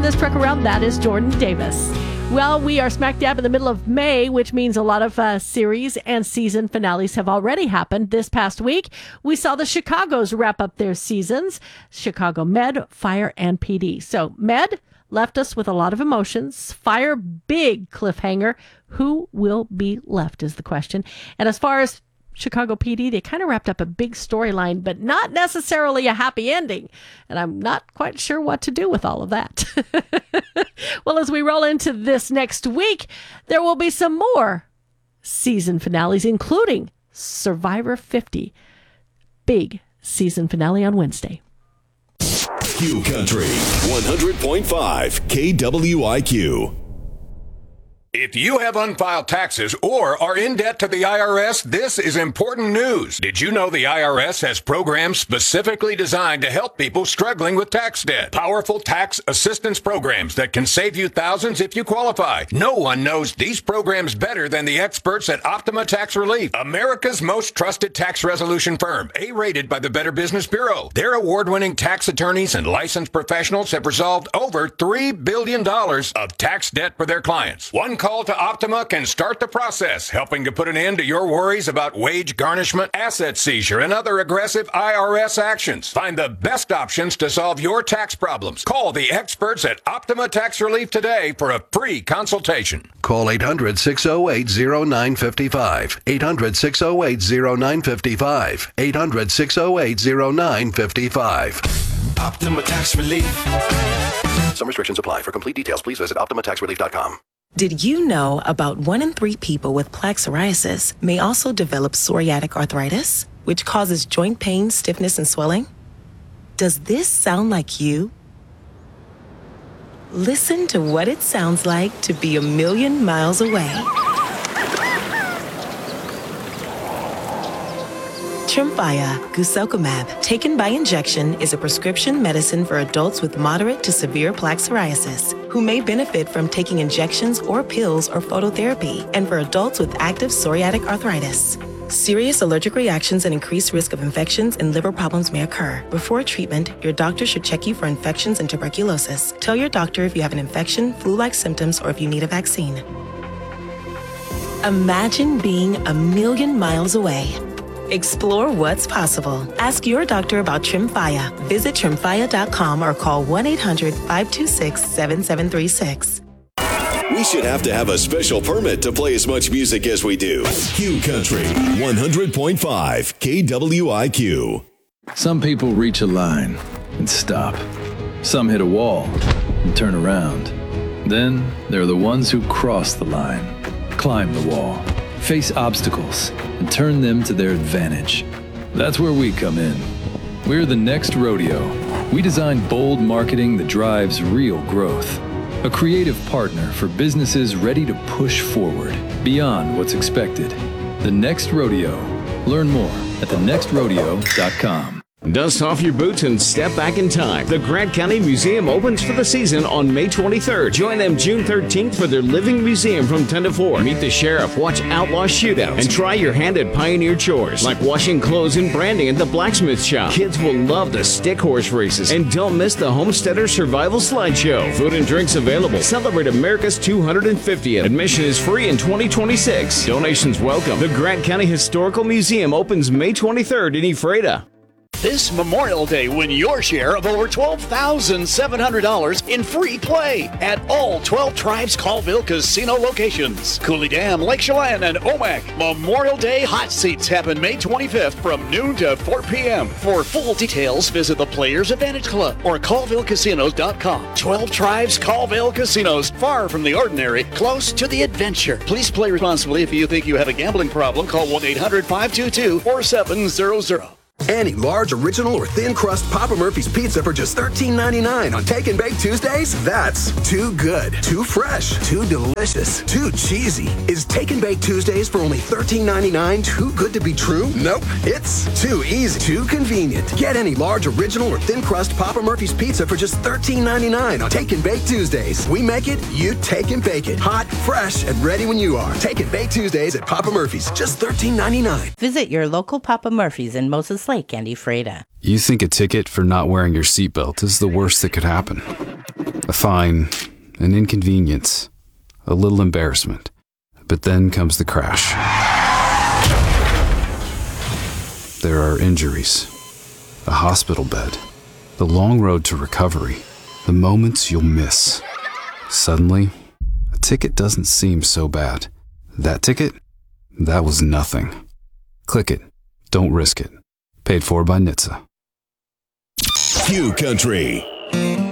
this truck around, that is Jordan Davis. Well, we are smack dab in the middle of May, which means a lot of series and season finales have already happened. This past week, we saw the Chicagos wrap up their seasons, Chicago Med, Fire, and PD. So Med left us with a lot of emotions. Fire, big cliffhanger. Who will be left is the question. And as far as Chicago PD, they kind of wrapped up a big storyline, but not necessarily a happy ending. And I'm not quite sure what to do with all of that. Well, as we roll into this next week, there will be some more season finales, including Survivor 50. Big season finale on Wednesday. Q Country 100.5 KWIQ. If you have unfiled taxes or are in debt to the IRS, this is important news. Did you know the IRS has programs specifically designed to help people struggling with tax debt? Powerful tax assistance programs that can save you thousands if you qualify. No one knows these programs better than the experts at Optima Tax Relief, America's most trusted tax resolution firm, A-rated by the Better Business Bureau. Their award-winning tax attorneys and licensed professionals have resolved over $3 billion of tax debt for their clients. One call to Optima can start the process, helping to put an end to your worries about wage garnishment, asset seizure, and other aggressive IRS actions. Find the best options to solve your tax problems. Call the experts at Optima Tax Relief today for a free consultation. Call 800-608-0955. 800-608-0955. 800-608-0955. Optima Tax Relief. Some restrictions apply. For complete details, please visit OptimaTaxRelief.com. Did you know about 1 in 3 people with plaque psoriasis may also develop psoriatic arthritis, which causes joint pain, stiffness, and swelling? Does this sound like you? Listen to what it sounds like to be a million miles away. Tremfya guselkumab, taken by injection, is a prescription medicine for adults with moderate to severe plaque psoriasis who may benefit from taking injections or pills or phototherapy, and for adults with active psoriatic arthritis. Serious allergic reactions and increased risk of infections and liver problems may occur. Before treatment, your doctor should check you for infections and tuberculosis. Tell your doctor if you have an infection, flu-like symptoms, or if you need a vaccine. Imagine being a million miles away. Explore what's possible. Ask your doctor about Tremfya. Visit Tremfya.com or call 1-800-526-7736. We should have to have a special permit to play as much music as we do. Q Country 100.5 KWIQ. Some people reach a line and stop. Some hit a wall and turn around. Then there are the ones who cross the line, climb the wall, face obstacles, and turn them to their advantage. That's where we come in. We're the Next Rodeo. We design bold marketing that drives real growth. A creative partner for businesses ready to push forward beyond what's expected. The Next Rodeo. Learn more at thenextrodeo.com. Dust off your boots and step back in time. The Grant County Museum opens for the season on May 23rd. Join them June 13th for their Living Museum from 10 to 4. Meet the sheriff, watch outlaw shootouts, and try your hand at pioneer chores like washing clothes and branding at the blacksmith shop. Kids will love the stick horse races, and don't miss the Homesteader Survival Slideshow. Food and drinks available. Celebrate America's 250th. Admission is free in 2026. Donations welcome. The Grant County Historical Museum opens May 23rd in Ephrata. This Memorial Day, win your share of over $12,700 in free play at all 12 Tribes Colville Casino locations. Cooley Dam, Lake Chelan, and Omak. Memorial Day hot seats happen May 25th from noon to 4 p.m. For full details, visit the Players Advantage Club or ColvilleCasinos.com. 12 Tribes Colville Casinos, far from the ordinary, close to the adventure. Please play responsibly. If you think you have a gambling problem, call 1-800-522-4700. Any large, original, or thin crust Papa Murphy's pizza for just $13.99 on Take and Bake Tuesdays? That's too good, too fresh, too delicious, too cheesy. Is Take and Bake Tuesdays for only $13.99 too good to be true? Nope. It's too easy, too convenient. Get any large, original, or thin crust Papa Murphy's pizza for just $13.99 on Take and Bake Tuesdays. We make it, you take and bake it. Hot, fresh, and ready when you are. Take and Bake Tuesdays at Papa Murphy's. Just $13.99. Visit your local Papa Murphy's in Moses Lake and Ephrata. You think a ticket for not wearing your seatbelt is the worst that could happen. A A fine, an inconvenience, a little embarrassment. But then comes the crash. There are injuries, a hospital bed, the long road to recovery, the moments you'll miss. Suddenly, a ticket doesn't seem so bad. That ticket? That was nothing. Click it. Don't risk it. Paid for by NHTSA. Q Country.